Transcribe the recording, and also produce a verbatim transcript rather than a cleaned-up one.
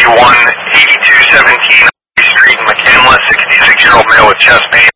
one eighty-two seventeen Street in McCandless, sixty-six-year-old male with chest pain.